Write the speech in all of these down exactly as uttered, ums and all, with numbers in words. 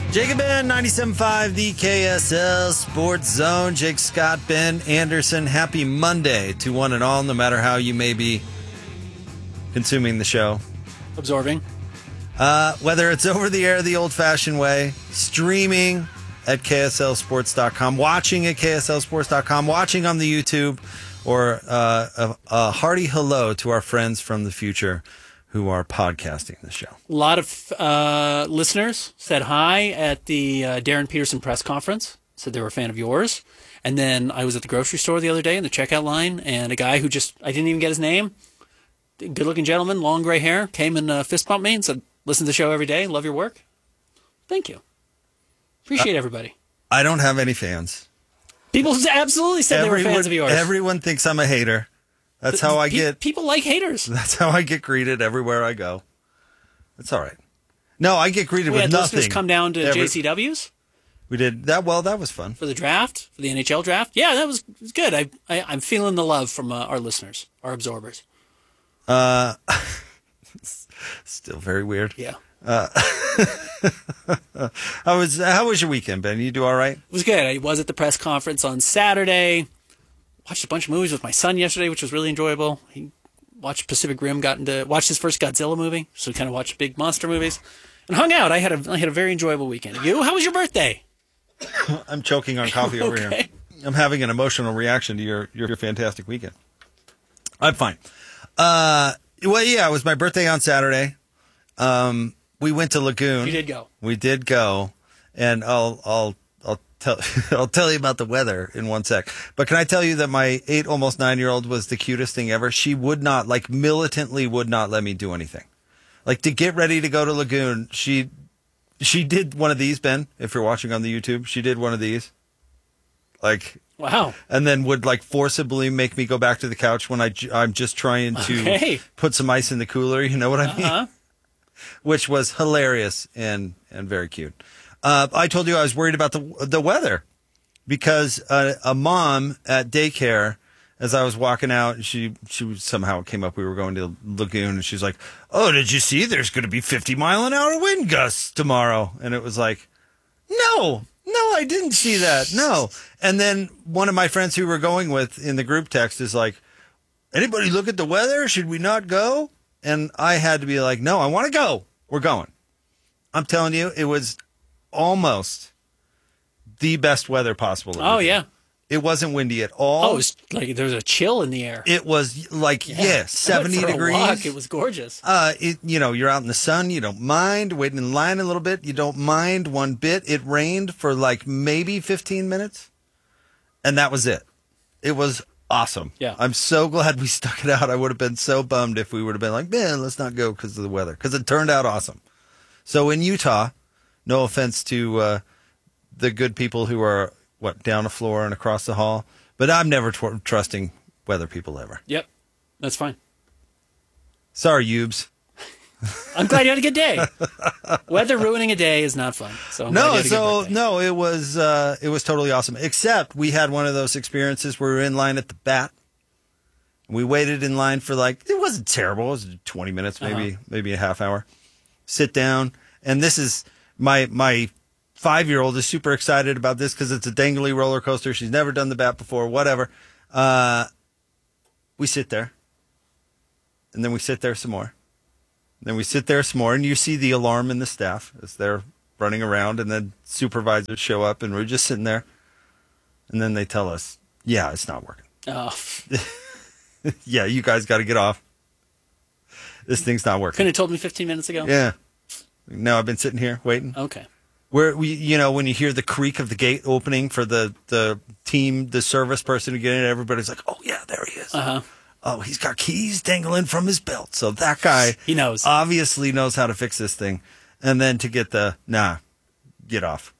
Jacob Ben, ninety-seven point five, the K S L Sports Zone. Jake Scott, Ben Anderson. Happy Monday to one and all, no matter how you may be consuming the show. Absorbing. Uh, whether it's over the air the old-fashioned way, streaming at K S L sports dot com, watching at K S L sports dot com, watching on the YouTube, or uh, a, a hearty hello to our friends from the future who are podcasting the show. A lot of uh, listeners said hi at the uh, Darren Peterson press conference, said they were a fan of yours. And then I was at the grocery store the other day in the checkout line, and a guy who just, I didn't even get his name, good-looking gentleman, long gray hair, came and uh, fist bumped me and said, listen to the show every day, love your work. Thank you. Appreciate uh, everybody. I don't have any fans. People absolutely said everyone, they were fans of yours. Everyone thinks I'm a hater. That's how I Pe- get... People like haters. That's how I get greeted everywhere I go. It's all right. No, I get greeted we with had nothing. Listeners come down to Every, J C Ws. We did that. Well, that was fun. For the draft, for the N H L draft. Yeah, that was, was good. I, I, I'm feeling the love from uh, our listeners, our absorbers. Uh, still very weird. Yeah. Uh, how was how was your weekend, Ben? You do all right? It was good. I was at the press conference on Saturday. Watched a bunch of movies with my son yesterday, which was really enjoyable. He watched Pacific Rim, got into watched his first Godzilla movie, so kind of watched big monster movies, and hung out. I had a I had a very enjoyable weekend. You? How was your birthday? I'm choking on coffee over okay. here. I'm having an emotional reaction to your your, your fantastic weekend. I'm fine. Uh, well, yeah, it was my birthday on Saturday. Um, we went to Lagoon. You did go. We did go, and I'll I'll. I'll tell I'll tell you about the weather in one sec. But can I tell you that my eight, almost nine-year-old was the cutest thing ever? She would not, like, militantly would not let me do anything. Like, to get ready to go to Lagoon, she she did one of these, Ben, if you're watching on the YouTube. She did one of these. Like, wow. And then would, like, forcibly make me go back to the couch when I, I'm just trying to okay. put some ice in the cooler. You know what I mean? Uh-huh. Which was hilarious and, and very cute. Uh, I told you I was worried about the the weather because uh, a mom at daycare, as I was walking out, she she somehow came up. We were going to Lagoon, and she's like, "Oh, did you see? There's going to be fifty mile an hour wind gusts tomorrow." And it was like, "No, no, I didn't see that. No." And then one of my friends who we're going with in the group text is like, "Anybody look at the weather? Should we not go?" And I had to be like, "No, I want to go. We're going." I'm telling you, it was almost the best weather possible. Oh, yeah. It wasn't windy at all. Oh, it was like there was a chill in the air. It was like, yeah, yeah seventy for degrees. A walk, it was gorgeous. Uh, it, you know, you're out in the sun. You don't mind waiting in line a little bit. You don't mind one bit. It rained for like maybe fifteen minutes, and that was it. It was awesome. Yeah. I'm so glad we stuck it out. I would have been so bummed if we would have been like, man, let's not go because of the weather, because it turned out awesome. So in Utah, no offense to uh, the good people who are, what, down the floor and across the hall, but I'm never tw- trusting weather people ever. Yep, that's fine. Sorry, Youbs. I'm glad you had a good day. Weather ruining a day is not fun. So I'm no, so no, it was uh, it was totally awesome. Except we had one of those experiences where we were in line at the bat. We waited in line for like, it wasn't terrible. It was twenty minutes, maybe uh-huh. maybe a half hour. Sit down, and this is my my five-year-old is super excited about this because it's a dangly roller coaster. She's never done the bat before, whatever. Uh, we sit there, and then we sit there some more. Then we sit there some more, and you see the alarm in the staff as they're running around, and then supervisors show up, and we're just sitting there. And then they tell us, yeah, it's not working. Oh. Yeah, you guys got to get off. This thing's not working. Couldn't have told me fifteen minutes ago? Yeah. No, I've been sitting here waiting. Okay. Where we, you know, when you hear the creak of the gate opening for the, the team, the service person to get in, everybody's like, oh, yeah, there he is. Uh-huh. Oh, he's got keys dangling from his belt. So that guy he knows. Obviously knows how to fix this thing. And then to get the, nah, get off.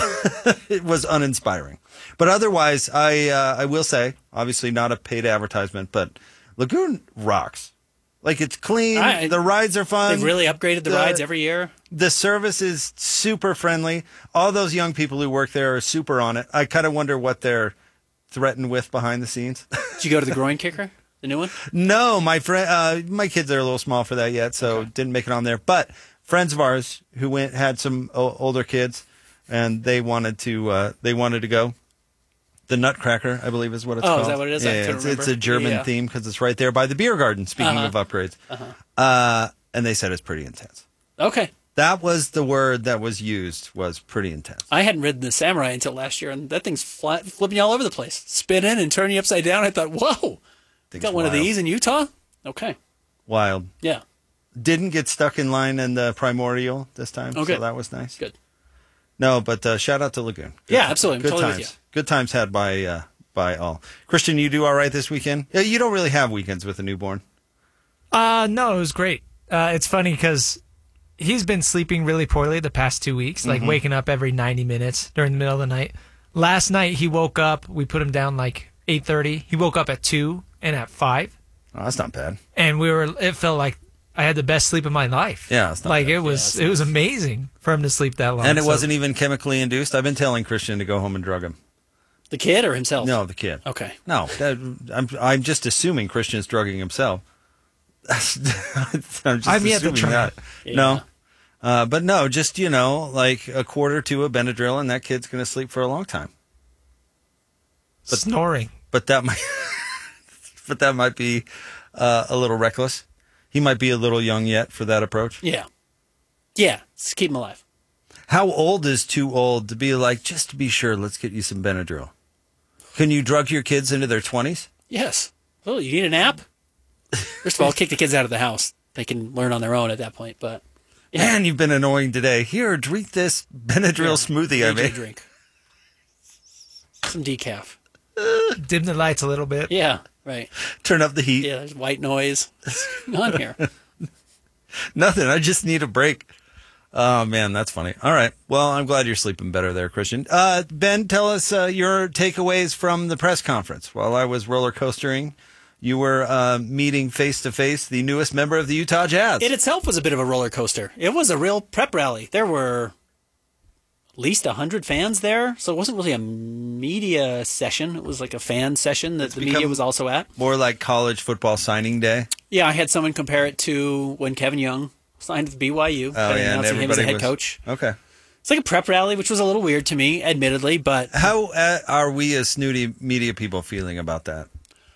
It was uninspiring. But otherwise, I uh, I will say, obviously not a paid advertisement, but Lagoon rocks. Like, it's clean. I, the rides are fun. They've really upgraded the, the rides every year. The service is super friendly. All those young people who work there are super on it. I kind of wonder what they're threatened with behind the scenes. Did you go to the groin kicker, the new one? No, my friend, uh, my kids are a little small for that yet, so okay. Didn't make it on there. But friends of ours who went had some o- older kids and they wanted to uh, they wanted to go. The Nutcracker, I believe, is what it's oh, called. Oh, is that what it is? Yeah, I yeah, couldn't it's, remember. it's a German Yeah. theme because it's right there by the beer garden. Speaking Uh-huh. of upgrades, Uh-huh. uh, and they said it's pretty intense. Okay. That was the word that was used. Was pretty intense. I hadn't ridden the Samurai until last year, and that thing's flat, flipping you all over the place, spinning and turning you upside down. I thought, whoa, Thing's got one wild. of these in Utah? Okay. Wild. Yeah. Didn't get stuck in line in the Primordial this time, Oh, good. so that was nice. Good. No, but uh, shout out to Lagoon. Good, Yeah, absolutely. I'm Good totally with times. you. Good times had by uh, by all. Christian, you do all right this weekend? Yeah, you don't really have weekends with a newborn. Uh, no, it was great. Uh, it's funny because he's been sleeping really poorly the past two weeks, like waking up every ninety minutes during the middle of the night. Last night he woke up. We put him down like eight thirty. He woke up at two and at five, Oh, that's not bad. and we were. It felt like I had the best sleep of my life. Yeah, it's not like bad. it was. Yeah, it was amazing for him to sleep that long. And it So- wasn't even chemically induced. I've been telling Christian to go home and drug him. The kid or himself? No, the kid. Okay. No, that, I'm I'm just assuming Christian's drugging himself. I'm just I've yet to assuming try that. it. Yeah. No, uh, but no, just you know, like a quarter to a Benadryl, and that kid's going to sleep for a long time. snoring. But that might, but that might be uh, a little reckless. He might be a little young yet for that approach. Yeah. Yeah. Just keep him alive. How old is too old to be like, just to be sure, let's get you some Benadryl? Can you drug your kids into their twenties? Yes. Oh, you need a nap? First of all, kick the kids out of the house. They can learn on their own at that point. But yeah. Man, you've been annoying today. Here, drink this Benadryl Yeah. smoothie I Need you to made. drink. Some decaf. Dim the lights a little bit. Yeah. Right. Turn up the heat. Yeah. There's white noise. What's going on here? Nothing. I just need a break. Oh, man, that's funny. All right. Well, I'm glad you're sleeping better there, Christian. Uh, Ben, tell us uh, your takeaways from the press conference. While I was roller coastering, you were uh, meeting face-to-face the newest member of the Utah Jazz. It itself was a bit of a roller coaster. It was a real prep rally. There were at least one hundred fans there, so it wasn't really a media session. It was like a fan session that the media become- was also at. More like college football signing day. Yeah, I had someone compare it to when Kevin Young signed with B Y U, Oh, kind of yeah, and announcing him as a everybody head was- coach. Okay. It's like a prep rally, which was a little weird to me, admittedly, but How uh, are we as snooty media people feeling about that?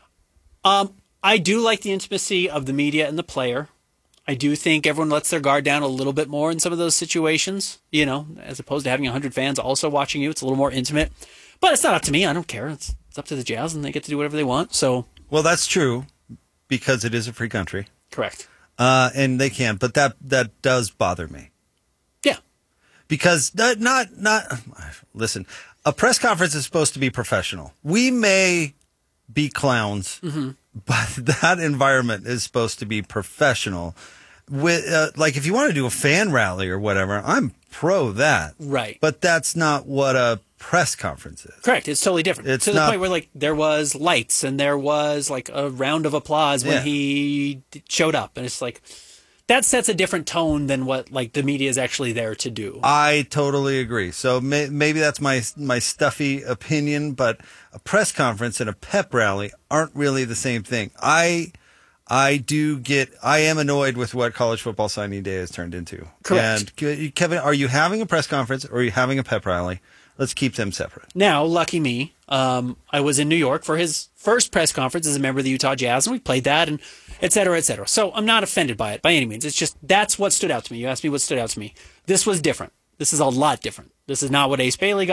um, I do like the intimacy of the media and the player. I do think everyone lets their guard down a little bit more in some of those situations, you know, as opposed to having one hundred fans also watching you. It's a little more intimate. But it's not up to me. I don't care. It's, it's up to the Jazz, and they get to do whatever they want. So, Well, that's true because it is a free country, correct. uh, and they can. But that that does bother me Yeah. because that not not listen. A press conference is supposed to be professional. We may be clowns, but that environment is supposed to be professional. With uh, like, if you want to do a fan rally or whatever, I'm pro that. Right. But that's not what a press conference is. Correct. It's totally different. It's to the not- point where, like, there was lights and there was, like, a round of applause when Yeah. he d- showed up. And it's like, that sets a different tone than what, like, the media is actually there to do. I totally agree. So may, maybe that's my my stuffy opinion, but a press conference and a pep rally aren't really the same thing. I I do get I am annoyed with what college football signing day has turned into. Correct. And Kevin, are you having a press conference or are you having a pep rally? Let's keep them separate. Now, lucky me, um, I was in New York for his first press conference as a member of the Utah Jazz, and we played that, and et cetera, et cetera. So I'm not offended by it by any means. It's just that's what stood out to me. You asked me what stood out to me. This was different. This is a lot different. This is not what Ace Bailey got.